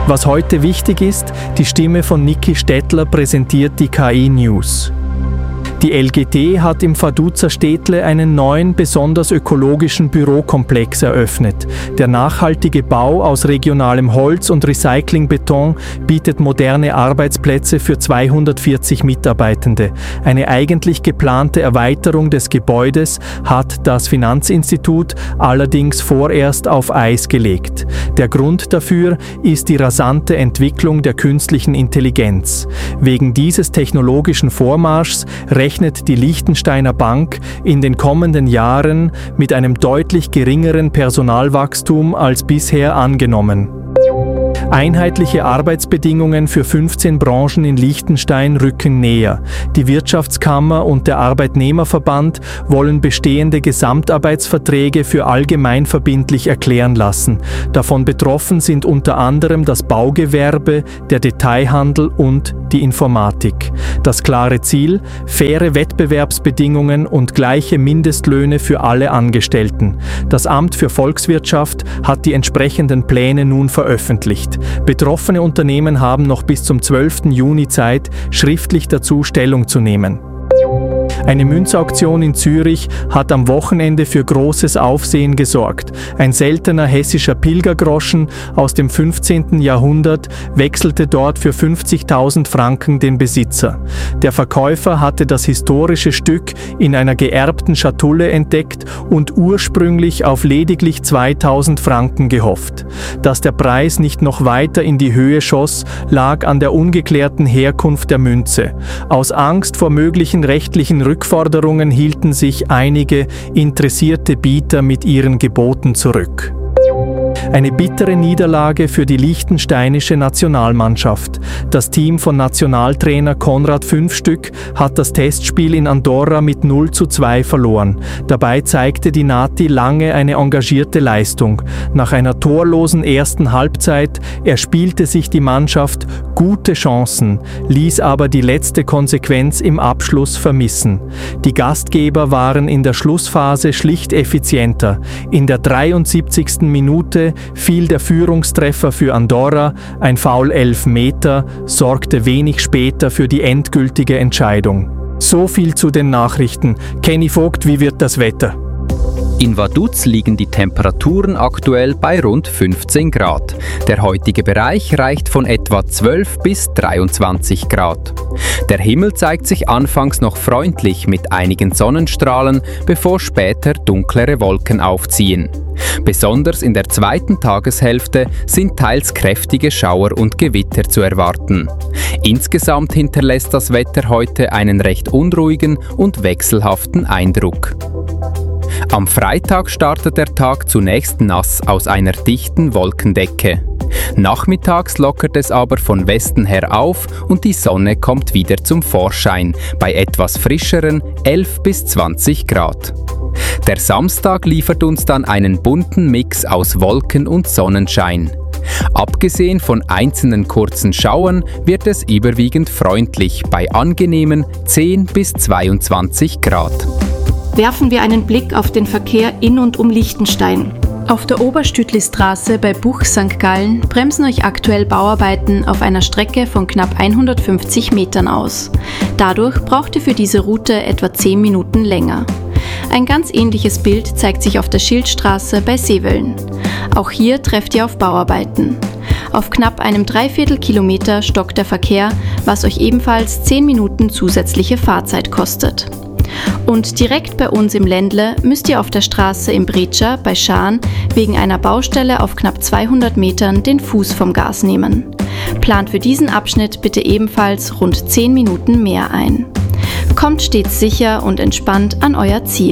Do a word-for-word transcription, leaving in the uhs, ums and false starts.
Was heute wichtig ist, die Stimme von Niki Stettler präsentiert die K I-News. Die L G T hat im Vaduzer Städtle einen neuen, besonders ökologischen Bürokomplex eröffnet. Der nachhaltige Bau aus regionalem Holz und Recyclingbeton bietet moderne Arbeitsplätze für zweihundertvierzig Mitarbeitende. Eine eigentlich geplante Erweiterung des Gebäudes hat das Finanzinstitut allerdings vorerst auf Eis gelegt. Der Grund dafür ist die rasante Entwicklung der künstlichen Intelligenz. Wegen dieses technologischen Vormarschs rechnet die Liechtensteiner Bank in den kommenden Jahren mit einem deutlich geringeren Personalwachstum als bisher angenommen. Einheitliche Arbeitsbedingungen für fünfzehn Branchen in Liechtenstein rücken näher. Die Wirtschaftskammer und der Arbeitnehmerverband wollen bestehende Gesamtarbeitsverträge für allgemeinverbindlich erklären lassen. Davon betroffen sind unter anderem das Baugewerbe, der Detailhandel und die Informatik. Das klare Ziel: faire Wettbewerbsbedingungen und gleiche Mindestlöhne für alle Angestellten. Das Amt für Volkswirtschaft hat die entsprechenden Pläne nun veröffentlicht. Betroffene Unternehmen haben noch bis zum zwölften Juni Zeit, schriftlich dazu Stellung zu nehmen. Eine Münzauktion in Zürich hat am Wochenende für großes Aufsehen gesorgt. Ein seltener hessischer Pilgergroschen aus dem fünfzehnten Jahrhundert wechselte dort für fünfzigtausend Franken den Besitzer. Der Verkäufer hatte das historische Stück in einer geerbten Schatulle entdeckt und ursprünglich auf lediglich zweitausend Franken gehofft. Dass der Preis nicht noch weiter in die Höhe schoss, lag an der ungeklärten Herkunft der Münze. Aus Angst vor möglichen rechtlichen Rückforderungen hielten sich einige interessierte Bieter mit ihren Geboten zurück. Eine bittere Niederlage für die liechtensteinische Nationalmannschaft. Das Team von Nationaltrainer Konrad Fünfstück hat das Testspiel in Andorra mit null zu zwei verloren. Dabei zeigte die Nati lange eine engagierte Leistung. Nach einer torlosen ersten Halbzeit erspielte sich die Mannschaft gute Chancen, ließ aber die letzte Konsequenz im Abschluss vermissen. Die Gastgeber waren in der Schlussphase schlicht effizienter. In der dreiundsiebzigsten Minute fiel der Führungstreffer für Andorra, ein Foul-Elfmeter sorgte wenig später für die endgültige Entscheidung. So viel zu den Nachrichten. Kenny Vogt, wie wird das Wetter? In Vaduz liegen die Temperaturen aktuell bei rund fünfzehn Grad. Der heutige Bereich reicht von etwa zwölf bis dreiundzwanzig Grad. Der Himmel zeigt sich anfangs noch freundlich mit einigen Sonnenstrahlen, bevor später dunklere Wolken aufziehen. Besonders in der zweiten Tageshälfte sind teils kräftige Schauer und Gewitter zu erwarten. Insgesamt hinterlässt das Wetter heute einen recht unruhigen und wechselhaften Eindruck. Am Freitag startet der Tag zunächst nass aus einer dichten Wolkendecke. Nachmittags lockert es aber von Westen her auf und die Sonne kommt wieder zum Vorschein bei etwas frischeren elf bis zwanzig Grad. Der Samstag liefert uns dann einen bunten Mix aus Wolken und Sonnenschein. Abgesehen von einzelnen kurzen Schauern wird es überwiegend freundlich bei angenehmen zehn bis zweiundzwanzig Grad. Werfen wir einen Blick auf den Verkehr in und um Liechtenstein. Auf der Oberstütli-Straße bei Buch Sankt Gallen bremsen euch aktuell Bauarbeiten auf einer Strecke von knapp hundertfünfzig Metern aus. Dadurch braucht ihr für diese Route etwa zehn Minuten länger. Ein ganz ähnliches Bild zeigt sich auf der Schildstraße bei Seewellen. Auch hier trefft ihr auf Bauarbeiten. Auf knapp einem Dreiviertelkilometer stockt der Verkehr, was euch ebenfalls zehn Minuten zusätzliche Fahrzeit kostet. Und direkt bei uns im Ländle müsst ihr auf der Straße im Bretscher bei Schaan wegen einer Baustelle auf knapp zweihundert Metern den Fuß vom Gas nehmen. Plant für diesen Abschnitt bitte ebenfalls rund zehn Minuten mehr ein. Kommt stets sicher und entspannt an euer Ziel.